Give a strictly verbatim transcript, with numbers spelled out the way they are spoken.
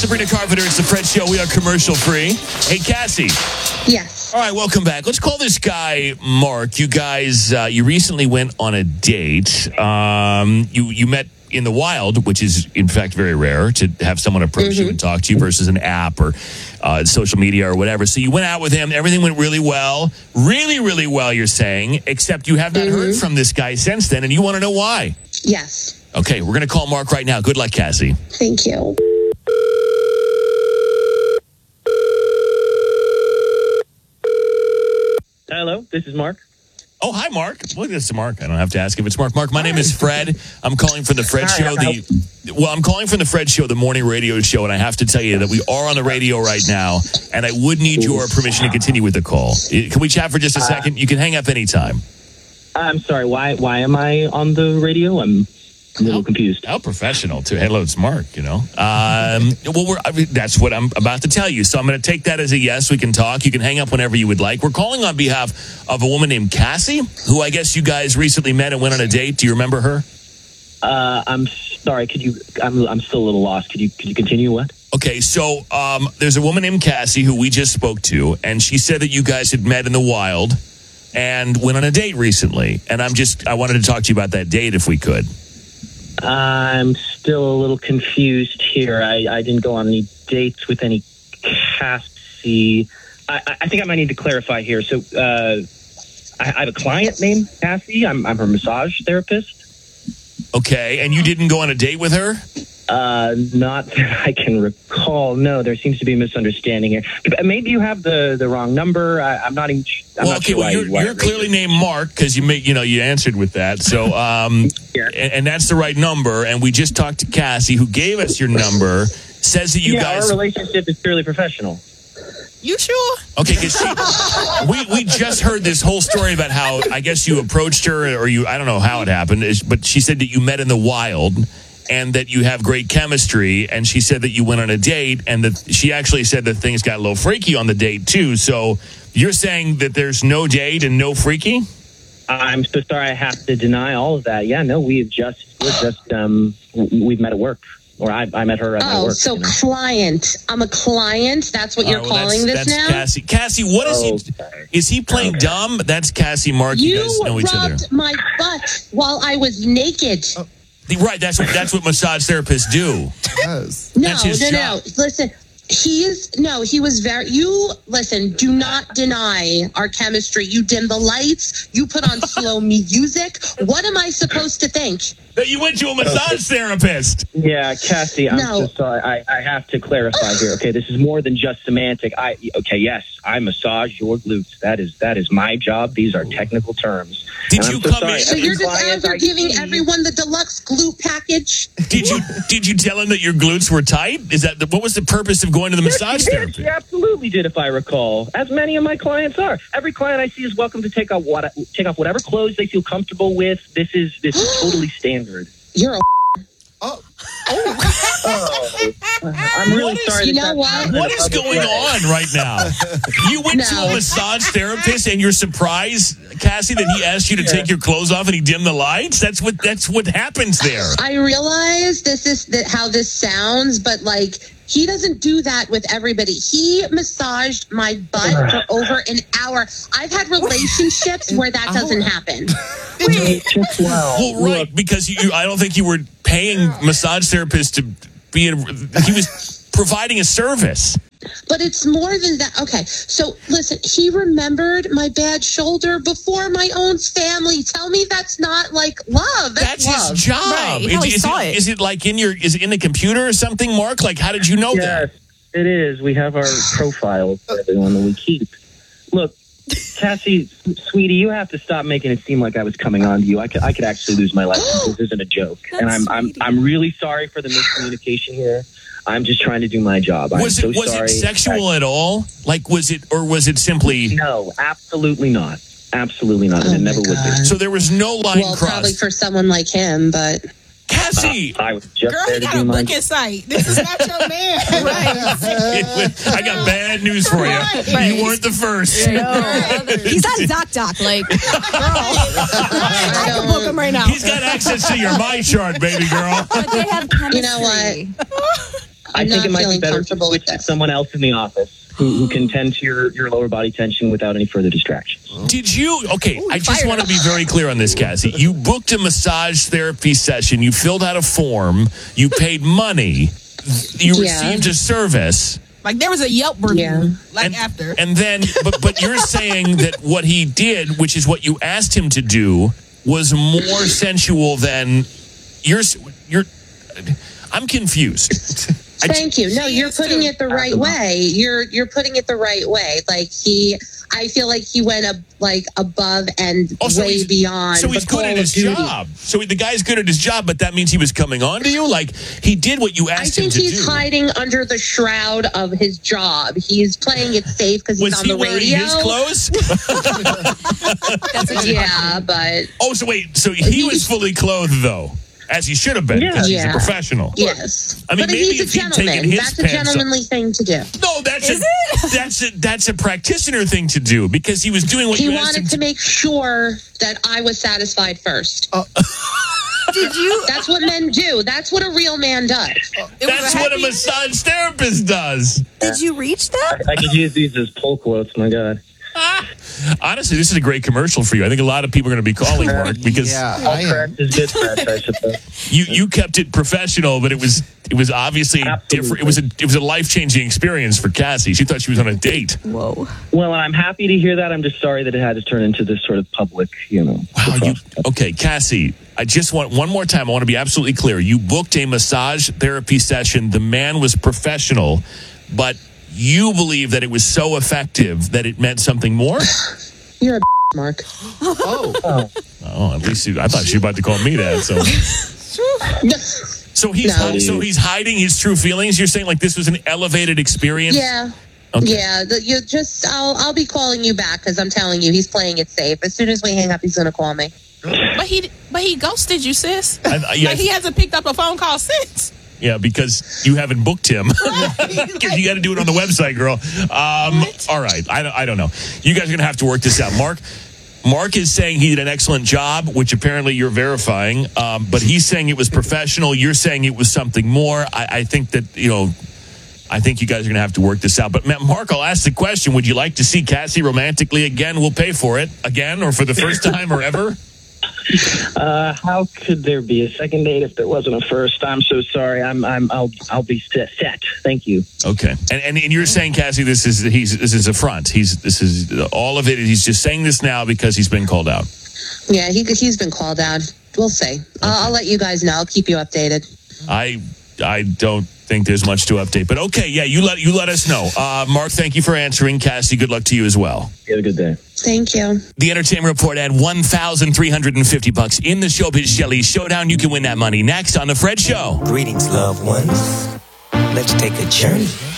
Sabrina Carpenter. It's the Fred Show. We are commercial free. Hey, Cassie. Yes. All right, welcome back. Let's call this guy Mark. You guys, uh, you recently went on a date. Um, you you met in the wild, which is in fact very rare to have someone approach mm-hmm. you and talk to you versus an app or uh, social media or whatever. So you went out with him. Everything went really well, really, really well. You're saying, except you have not mm-hmm. heard from this guy since then, and you want to know why. Yes. Okay, we're going to call Mark right now. Good luck, Cassie. Thank you. Hello, this is Mark. Oh, hi, Mark. Well, this is Mark. I don't have to ask if it's Mark. Mark, my name is Fred. I'm calling from the Fred Hi, Show. The Well, I'm calling from the Fred Show, the morning radio show, and I have to tell you that we are on the radio right now, and I would need your permission to continue with the call. Can we chat for just a second? You can hang up anytime. I'm sorry, why Why am I on the radio? I'm a little how, confused. How professional, too. Hello, it's Mark, you know. Um, well, we're, I mean, that's what I'm about to tell you. So I'm going to take that as a yes. We can talk. You can hang up whenever you would like. We're calling on behalf of a woman named Cassie, who I guess you guys recently met and went on a date. Do you remember her? Uh, I'm sorry. Could you? I'm I'm still a little lost. Could you Could you continue? What? Okay, so um, there's a woman named Cassie who we just spoke to, and she said that you guys had met in the wild and went on a date recently. And I'm just I wanted to talk to you about that date if we could. I'm still a little confused here. I, I didn't go on any dates with any Cassie. I, I think I might need to clarify here. So uh, I, I have a client named Cassie. I'm, I'm her massage therapist. Okay, and you didn't go on a date with her? Uh, not that I can recall. No, there seems to be a misunderstanding here. Maybe you have the, the wrong number. I, I'm not even. I'm well, not okay. Sure Well, you're, why, you're clearly named Mark because you make you know you answered with that. So, um, yeah. and, and that's the right number. And we just talked to Cassie, who gave us your number. Says that you yeah, guys. Our relationship is purely professional. You sure? Okay, because we we just heard this whole story about how I guess you approached her or you I don't know how it happened, but she said that you met in the wild. And that you have great chemistry, and she said that you went on a date, and that she actually said that things got a little freaky on the date too. So you're saying that there's no date and no freaky? I'm so sorry. I have to deny all of that. Yeah, no, we've just we're just um we've met at work, or I, I met her at my oh, work. so you know? client. I'm a client. That's what All you're right, well, calling that's, this that's now. Cassie. Cassie, what is he? Okay. Is he playing Okay. dumb? That's Cassie. Mark, you, You guys know each other. rubbed my butt while I was naked. Oh. Right, that's what that's what massage therapists do. Yes. No, That's his no, job. no. Listen, he's no. He was very. You listen. Do not deny our chemistry. You dim the lights. You put on slow music. What am I supposed to think? That you went to a massage therapist. Yeah, Cassie, I'm No. so sorry. I, I have to clarify here. Okay, this is more than just semantic. I okay, yes, I massage your glutes. That is that is my job. These are technical terms. Did And you I'm so come sorry. in- So Every you're just client out here I giving see- everyone the deluxe glute package. Did you did you tell him that your glutes were tight? Is that the, what was the purpose of going to the Yes, massage she did. therapist? She absolutely did, if I recall. As many of my clients are. Every client I see is welcome to take off what take off whatever clothes they feel comfortable with. This is this is totally standard. You're a. Oh. Oh, I'm really What is- sorry. you that know that what? happened in What a is public going way. on right now? You went to No. a massage therapist and you're surprised, Cassie, that he asked you to take your clothes off and he dimmed the lights? That's what that's what happens there. I realize this is the, how this sounds, but like he doesn't do that with everybody. He massaged my butt for over an hour. I've had relationships where that doesn't happen. Wow. Well, right, because you, you, I don't think you were paying massage therapists to be in, he was providing a service. But it's more than that. Okay, so listen, he remembered my bad shoulder before my own family. Tell me that's not like love. That's, That's love. his job. Right, Is, how he is saw it, it. is it like in your is it in the computer or something, Mark? Like how did you know that? Yes, it is. We have our profiles for everyone that we keep. Look, Cassie, sweetie, you have to stop making it seem like I was coming on to you. I could, I could actually lose my license. This isn't a joke, and I'm, I'm, I'm really sorry for the miscommunication here. I'm just trying to do my job. I'm Was so it was sorry. it sexual I, at all? Like was it or was it simply No, absolutely not. Absolutely not. Oh and it my never would God. be. so there was no line Well, probably crossed? for someone like him, but Cassie, I was just Girl, there you to got do a my booking site. This is not your man. Right. I got bad news for you. Right. You weren't the first. He's on ZocDoc. Like, girl, I can book him right now. He's got access to your My Chart, baby girl. But they have chemistry. you know what? I I'm think not it might be feeling better to comfortable with switch to this. someone else in the office who, who can tend to your, your lower body tension without any further distractions. Did you? Okay, Ooh, I just fired want to up. be very clear on this, Cassie. You booked a massage therapy session. You filled out a form. You paid money. You Yeah. received a service. Like there was a Yelp review. Yeah. Like and, after. And then, but, but you're saying that what he did, which is what you asked him to do, was more sensual than you're. You're. I'm confused. I Thank you. No, She you're is putting too. it the right way. You're you're putting it the right way. Like he, I feel like he went up like above and Oh, so way he's- beyond. So he's the good call at of his duty. job. So the guy's good at his job, but that means he was coming on to you. Like he did what you I asked him think to he's do. hiding under the shroud of his job. He's playing it safe because he's Was on he the wearing radio. his clothes? That's a good Yeah, but Oh, so wait. So he was fully clothed, though, as he should have been, because he's a Yeah. professional. yes. I mean, but maybe he's a if he'd taken gentleman. his That's a pants up- gentlemanly thing to do. No, that's Is a, that's a that's a practitioner thing to do because he was doing what He you asked him wanted to. to make sure that I was satisfied first. Did you? That's what men do. That's what a real man does. It was That's what a happy- massage therapist does. Did you reach that? I could use these as pull quotes. My God. Honestly, this is a great commercial for you. I think a lot of people are going to be calling, Mark, because Yeah, All I am. press is good press, I suppose. you you kept it professional, but it was it was obviously different. It was a it was a life changing experience for Cassie. She thought she was on a date. Whoa. Well, I'm happy to hear that. I'm just sorry that it had to turn into this sort of public, you know. Wow, you, okay, Cassie, I just want one more time. I want to be absolutely clear. You booked a massage therapy session. The man was professional, but you believe that it was so effective that it meant something more? You're a Mark. Oh, Oh, at least you, I thought she was about to call me that. So, so he's No. so he's hiding his true feelings. You're saying like this was an elevated experience. Yeah. Okay. Yeah, the, you just I'll I'll be calling you back because I'm telling you he's playing it safe. As soon as we hang up, he's gonna call me. But he but he ghosted you, sis. I- I- yeah, Like he hasn't picked up a phone call since. yeah, because you haven't booked him. Because you got to do it on the website, girl. Um, all right, I don't, I don't know. You guys are gonna have to work this out, Mark. Mark is saying he did an excellent job, which apparently you're verifying. Um, but he's saying it was professional. You're saying it was something more. I, I think that you know. I think you guys are going to have to work this out. But, Matt, Mark, I'll ask the question. Would you like to see Cassie romantically again? We'll pay for it again or for the first time or ever? Uh, how could there be a second date if there wasn't a first? I'm so sorry. I'm, I'm, I'll, I'll be set. set. Thank you. Okay. And, and and you're saying, Cassie, this is he's this is a front. He's this is all of it. He's just saying this now because he's been called out. Yeah, he he's been called out. We'll see. I'll, I'll let you guys know. I'll keep you updated. I I don't think there's much to update. But okay, yeah, you let you let us know. Uh, Mark, thank you for answering. Cassie, good luck to you as well. You have a good day. Thank you. The Entertainment Report at one thousand three hundred fifty bucks in the Showbiz Shelley Showdown. You can win that money next on The Fred Show. Greetings, loved ones. Let's take a journey